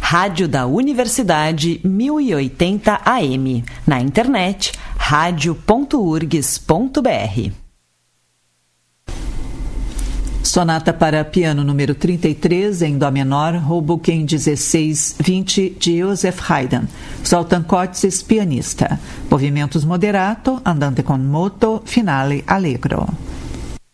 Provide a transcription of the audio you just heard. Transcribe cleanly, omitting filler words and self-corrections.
Rádio da Universidade 1080 AM. Na internet, radio.urgs.br. Sonata para piano número 33 em dó menor, Hoboken 1620 de Joseph Haydn. Zoltán Koczysz, pianista. Movimentos moderato, andante con moto, finale allegro.